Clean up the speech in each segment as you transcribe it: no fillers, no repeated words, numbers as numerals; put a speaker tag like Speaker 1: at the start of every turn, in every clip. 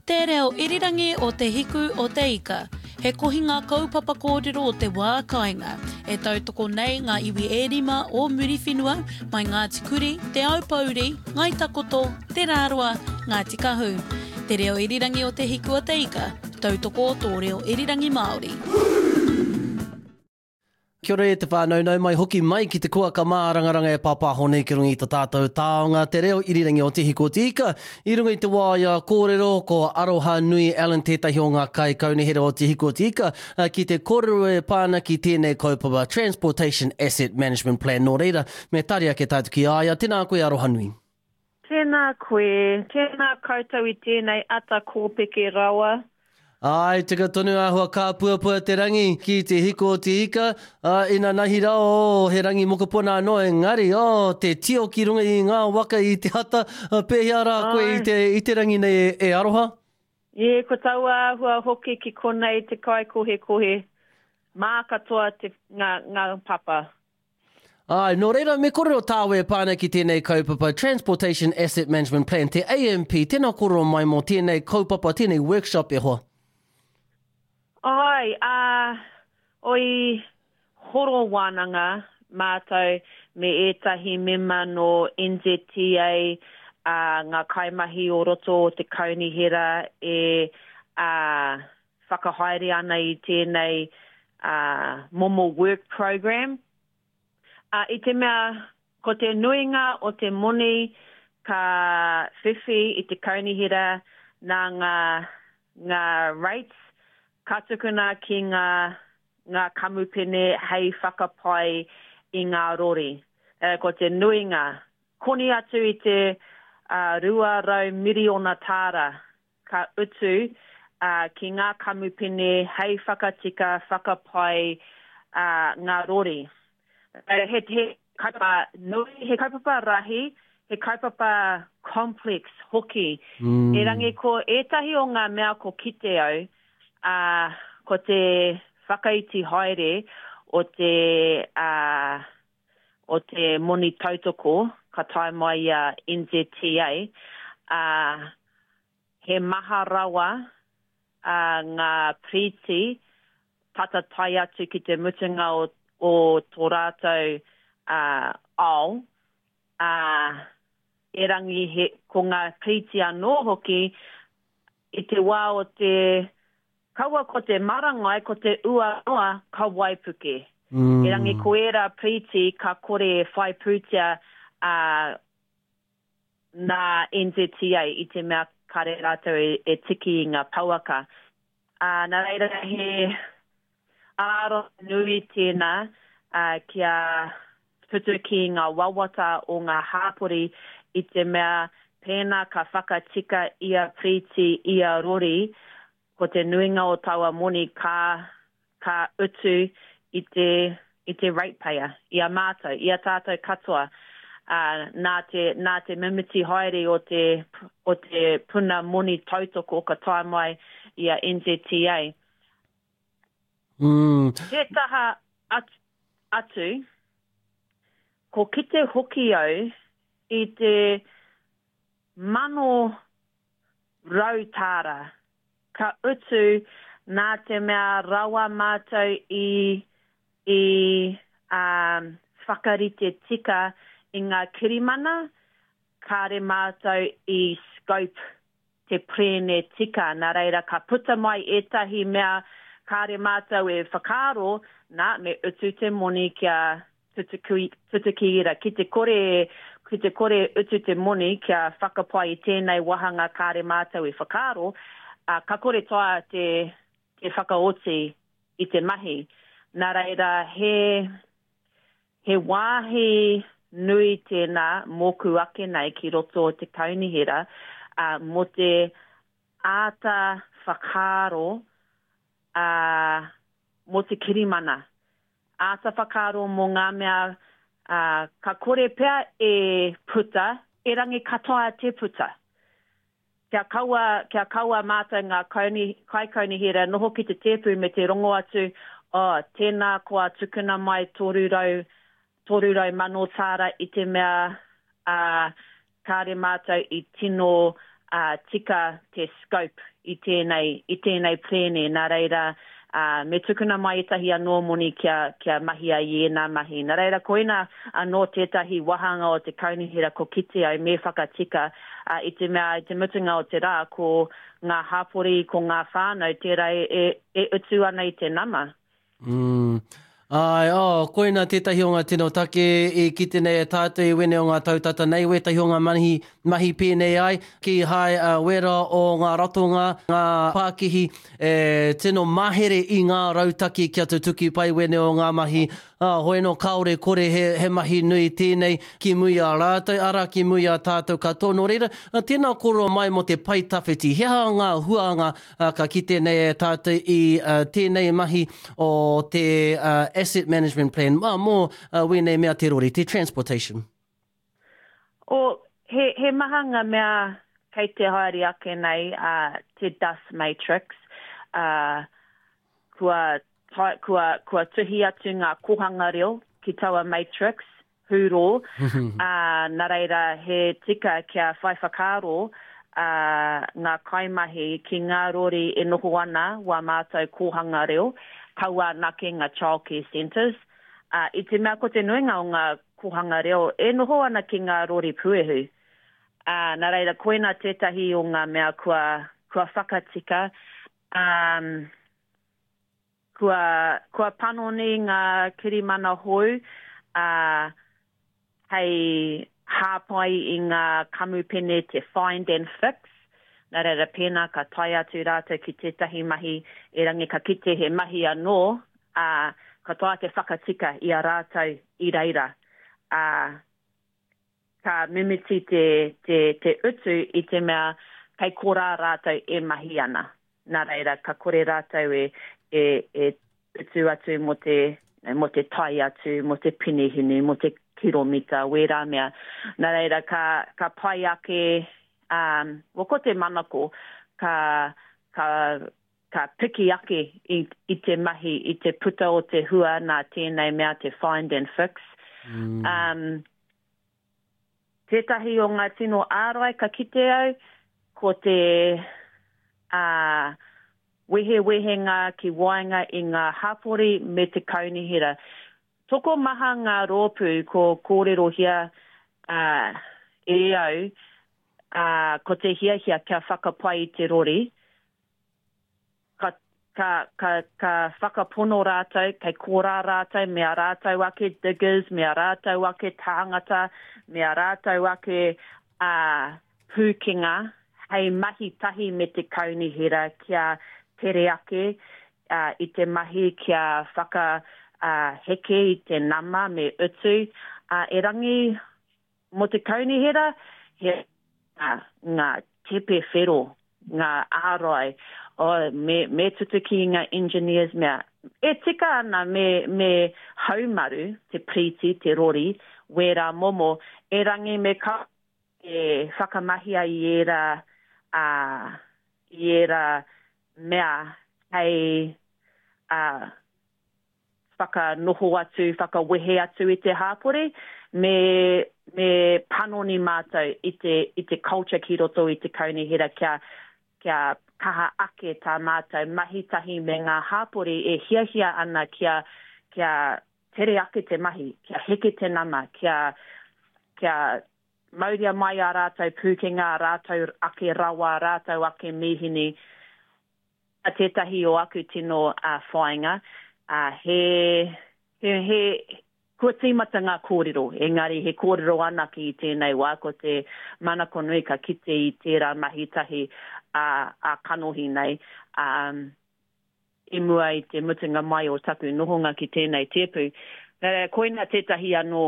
Speaker 1: Te reo irirangi o te hiku o te ika. He kohi ngā kaupapa kōrero o te wā kāinga. E tautoko nei ngā iwi e rima o Muriwhenua, mai ngā tikuri, te aupauri, ngai takoto, te rārua, ngā tikahu. Te reo irirangi o te hiku o te ika. Tautoko tō reo irirangi Māori.
Speaker 2: Kia ora e te whānau mai hoki mai ki te kua ka mārangaranga e pāpā honei ki runga i tā tātou taonga te reo irirangi o te hiko o te ika. I runga i te wāia kōrero ko Aroha Nui Allen tētahi o ngā kai kaunihera o te hiko o te ika ki te kōrero e pāna ki tēnei kaupapa Transportation Asset Management Plan nō reira. Me tari ake tātu ki aia, tēnā koe Aroha Nui.
Speaker 3: Tēnā koe, tēnā koutou i tēnei ata kōpeke rawa.
Speaker 2: Ai, tika tonu ahua ka puapua te rangi ki te hiko o te ika. Ina nahi rao, he rangi mokopona anō engari. Te tio ki runga i ngā waka i te hata. Pēhia rā koe i te rangi nei e aroha?
Speaker 3: Ko tau ahua hoki ki konei te kai kohe. Mā katoa ngā papa.
Speaker 2: Ai, nō reira, me kōrero tāwe pāna ki tēnei kaupapa Transportation Asset Management Plan, te AMP, tēnā kōrero mai mō tēnei kaupapa, tēnei workshop e hoa.
Speaker 3: Ai, oi horo wānanga mātou me ētahi mema no NZTA, ngā kaimahi o roto o te kaunihera e whakahaere ana i tēnei momo work program. I te mea, ko te nuinga o te moni ka whiwhi i te kaunihera nā ngā rates, ka tukuna ki ngā kamupene hei whakapai i ngā rori. Ko te nuinga. Koni atu i te 200 miliona tāra ka utu ki ngā kamupene hei whakatika whakapai ngā rori. He kaipapa nui, he kaipapa rahi, he kaipapa complex hoki. E rangi ko ētahi o ngā mea ko kite au, ko te whakaiti haere o te moni tautoko, ka tai mai NZTA, he maha rawa ngā priti, tata tai atu ki te mutunga o tō rātou ao, e rangi ko ngā priti anō hoki, i te wā o te kaua ko te marangai, ko te ua ka waipuke. E rangi ko era priti ka kore whai pūtia nā NZTA i te mea kare rātou e tiki i ngā pauaka. Nā reira he aro nui tēnā kia putu ki ngā wawata o ngā hāpori i te mea pēnā ka whakatika ia priti ia rori, ko te nuinga o taua moni ka utu i te ratepayer, ia mātou, ia tātou katoa, nā te mimiti haere o te puna moni tautoko ka tai mai ia NZTA. Te taha atu, ko kite hoki au i te mano rautāra, ka utu nā te mea rawa mātou i whakarite tika i ngā kirimana, kāre mātou i scope te prene tika. Nā reira, ka puta mai etahi mea kāre mātou e whakaro, nā me utu te moni kia tutukiira. Ki te kore utu te moni kia whakapai i tēnei wahanga kāre mātou e whakaro, ka kore toa te whakaoti i te mahi. Nā reira, he wāhi nui tēnā mōku ake nei ki roto o te kaunihera, mo te āta whakaro, mo te kirimana. Āta whakaro mō ngā mea, ka kore pea e puta, e rangi katoa te puta. Kia kaua mātou ngā kai kaunihera, noho ki te tepu me te rongo atu, tēnā kua tukuna mai tōrurau mano tāra i te mea kāre mātou i tino tika te scope I tēnei plene, nā reira, me tukuna mai tahi anō moni kia mahi a iena mahi. Nā reira, koina anō tētahi wahanga o te kaunihira ko kite ai me whakatika I te mutunga o te rā ko ngā hapori, ko ngā whānau, tērā e utu ana I te nama.
Speaker 2: Ai, koina tētahi o ngā tino take e kite nei e tātou I wene o ngā tautata nei, wetahi o ngā mahi pēnei ai, ki hai wera o ngā ratonga, ngā Pākihi, tino mahere I ngā rautaki kia te tuki pai wene o ngā mahi, hoi no kaore kore he mahi nui tēnei, ki mui a rātou, ara ki mui a tātou katoa. Nō reira, tēnā koro mai mo te pai tawhiti. Hea ngā huanga ka kite nei e tātou I tēnei mahi o te asset management plan, mō wene mea te rori, te transportation.
Speaker 3: He mahanga mea kei te haere ake nei, te dust matrix, kua tuhi atu ngā kohanga reo ki taua matrix, huro, nā reira he tika kia whai whakaro ngā kaimahi ki ngā rori e noho ana wa mātou kohanga reo, kaua nake ngā childcare centres. I te mea ko te nuinga o ngā kohanga reo, e noho ana ki ngā rori puehu. Nā reira, koina tētahi o ngā mea kua whakatika, Kua panoni ngā kirimana hou, hei hāpai I ngā kamupene te find and fix. Nā reira pēnā ka tai atu rātou ki tētahi mahi, e rangi ka kite he mahi anō, ka toa te whakatika I a rātou I reira. Ka mimiti te utu I te mea kei kora rātou e mahi ana. Nā reira, ka kore rātou e utu atu mo te tai atu, mo te pinihini, mo te kilomita, wera mea. Nā reira, ka pai ake, ko te manako, ka piki ake I te mahi, I te puta o te hua, nā tēnei mea te find and fix. Tētahi o ngā tino ārai ka kite au, ko te wehenga ki wainga I ngā hapori me te kaunihira. Toko maha ngā rōpū ko kōrero hia e au, ko te hiahia kia whakapai I te rori. Ka whakapono rātou, kei kōrā rātou, mea rātou ake diggers, mea rātou ake tāngata, mea rātou ake pūkinga, hei mahi tahi me te kaunihira kia tere ake I te mahi kia heke I te nama me utu. E rangi mo te kaunihira, he ngā tepe whero, ngā ārai, me tutuki ngā engineers mea. E tika ana me haumaru, te priti, te rori, wera momo, e rangi me ka e whakamahia I era mea hei whakanoho atu, whakawehe atu I te hāpore, me panoni mātou I te culture ki roto I te kaunihira kia kaha ake tā mātou mahitahi me ngā hāpore e hiahia ana kia tere ake te mahi, kia heke te nama, kia mauria mai a rātou pūkenga, rātou ake rawa, rātou ake mihini, a tētahi o aku tino whainga, kua tīmata ngā kōrero, engari he kōrero anaki I tēnei wā, ko te manako nui ka kite I tērā mahitahi a kanohi nei, I mua I te mutunga mai o taku nohonga ki tēnei tepu. Koina tētahi anō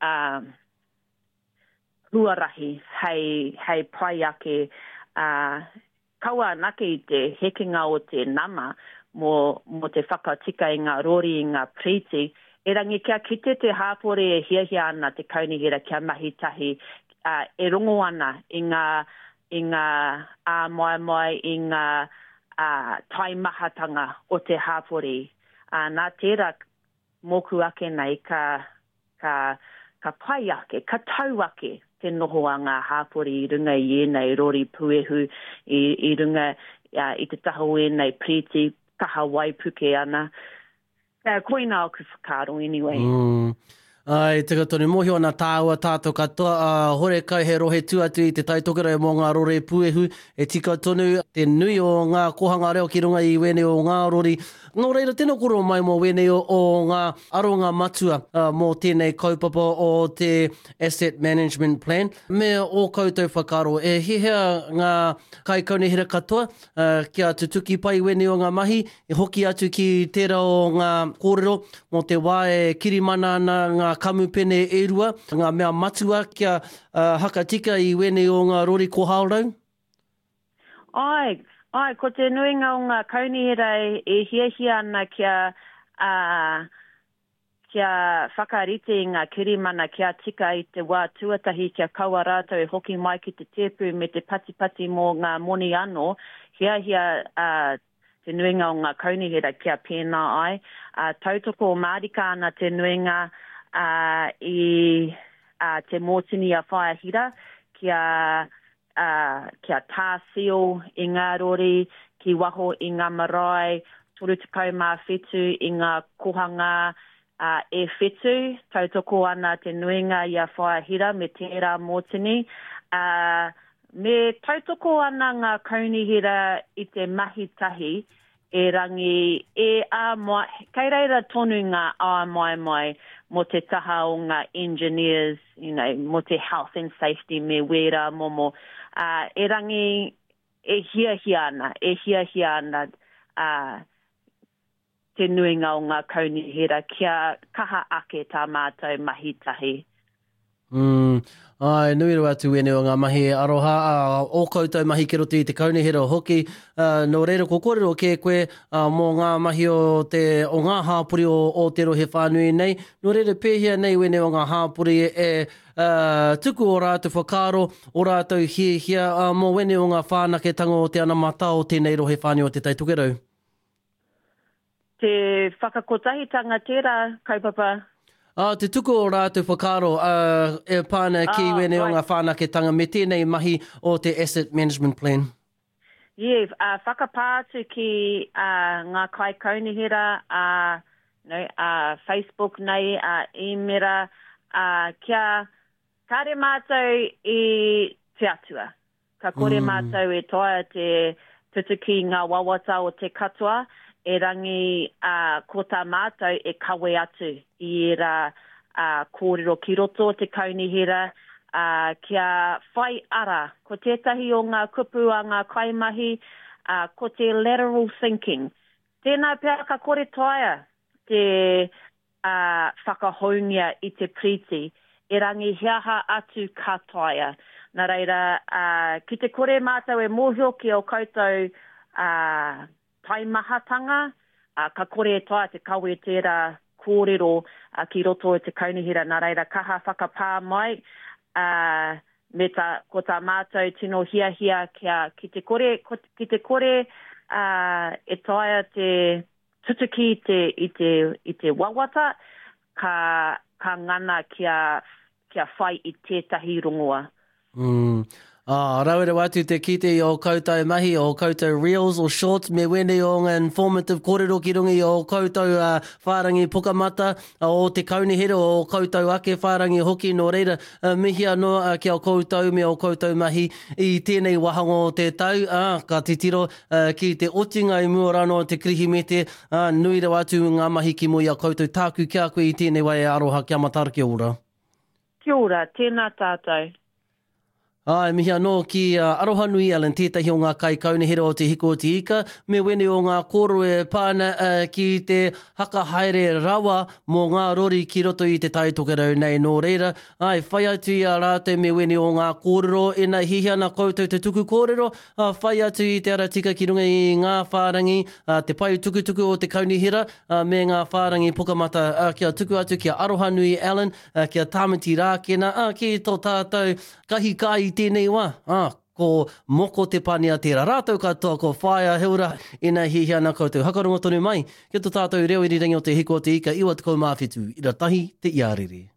Speaker 3: huarahi hei pai ake kaua nake I te hekenga o te nama mo te whakatika I ngā rori I ngā priti, e rangi kia kite te hāpore e hiahia ana te kaunihira kia mahitahi e rongo ana I ngā mai I ngā taimahatanga o te hāpore. Nā tērā moku ake nei ka pai ake, ka tau ake te noho a ngā hāpori I runga I nei rori puehu I runga I te taho nei priti kaha waipuke ana. Koina o ku whakaro anyway.
Speaker 2: Ai, te katoni mohi o nā tāua tātou katoa, hore kai he rohe tuatu I te taitokera mō ngā rore puehu, e tika tonu te nui o ngā kohanga reo ki runga I wene o ngā rori. Nō reira, tēnā koro mai mō wene o ngā aronga matua mō tēnei kaupapa o te Asset Management Plan. Me o koutou whakaro, e hihea ngā kai kaunihira katoa, kia tutuki pai wene o ngā mahi, e hoki atu ki tērā o ngā kōrero, mō te wā e kirimana ana ngā kamupene e rua, ngā mea matua kia hakatika I wene o ngā rori ko haurau?
Speaker 3: Ai, ko te nuinga o ngā kaunihira e hiahia ana kia whakarite I ngā kirimana kia tika I te wā tuatahi kia kaua rātou e hoki mai ki te tepu me te patipati mō ngā moni anō, hiahia te nuinga o ngā kaunihira kia pēnā ai. Tautoko o Mārika ana te nuinga I te mōtini a whaihira kia tāsio I ngā rori, ki waho I ngā marae, toru tekau mā whetu I ngā kohanga e whetu, tautoko ana te nuinga I a whaihira me tērā mōtini. Me tautoko ana ngā kaunihira I te mahitahi, e rangi e āmai, kei reira tonu ngā āmai mo te taha o ngā engineers, mo te health and safety me wera momo. E rangi e hiahia ana te nuinga o ngā kaunihira kia kaha ake tā mātou mahitahi.
Speaker 2: Ai, nui rua atu wene o ngā mahi aroha, o koutou mahi ki roto I te kaunihira hoki. Nō reira ko kōrero ke koe mō ngā mahi o ngā hāpuri o te rohe whānui nei. Nō reira pēhia nei wene o ngā hāpuri e tuku o rātou whakaro, o rātou hia mō wene o ngā whānaketanga o te ana mata o tēnei rohe whānui o te taitokerau.
Speaker 3: Te whakakotahitanga tērā, kaupapa.
Speaker 2: Te tuku o rātou whakaro e pāna ki wene o ngā whānaketanga me tēnei mahi o te Asset Management Plan.
Speaker 3: Yeah, whakapātu ki ngā kai kaunihira, Facebook nei, e-mera, kia kare mātou I te atua. Ka kore mātou e toa te tutuki ngā wawata o te katoa, e rangi ko tā mātou e kawe atu I era kōrero ki roto te kaunihira kia whai ara. Ko tētahi o ngā kupu a ngā kaimahi, ko te lateral thinking. Tēnā pēr ka kore toia te whakahoungia I te priti, e rangi hiaha atu ka toia. Nā reira, ki te kore mātou e mōhio ki o koutou taimahatanga, ka kore toa te kawe tērā kōrero ki roto te kaunihira. Nā reira kaha whakapā mai, me ko tā mātou tino hiahia ki te kore e toa te tutuki I te wawata, ka ngana kia whai I tētahi rongoa.
Speaker 2: Rauere watu te kite o koutou mahi, o koutou reels o shorts, me wene o ngā informative kōrero ki rungi o koutou whārangi pukamata, o te kaunihira o koutou ake whārangi hoki no reira, mihi anō ki o koutou me o koutou mahi I tēnei wahanga o te tau, ka titiro ki te otinga I muarano te krihimete, nui rau atu ngā mahi ki moi a koutou tāku kia koe I tēnei wai aroha kia matara kia ora.
Speaker 3: Kia ora, tēnā tātou.
Speaker 2: Ai, mihi anō ki Aroha Nui Ellen, tētahi o ngā kai kaunihira o te hiko o te ika, me wene o ngā koro e pāna ki te hakahaere rawa mō ngā rori ki roto I te taitokerau nei nō reira. Ai, whai atu I a rātou me wene o ngā kōrero, e nā hihi ana koutou te tuku kōrero, whai atu I te aratika ki runga I ngā whārangi, te pai tukutuku o te kaunihira, me ngā whārangi pukamata, kia tuku atu ki Aroha Nui Ellen, kia tāmati rākena, ki tō tātou kahi kai tēnei wā, ko moko te pānia tērā rātou katoa, ko whaia heura, ina hihi ana koutou hakarongo tonu mai, ki tō tātou reo irirangi o te hiko o te ika, iwa te kou mawhitu, ira tahi te iarere.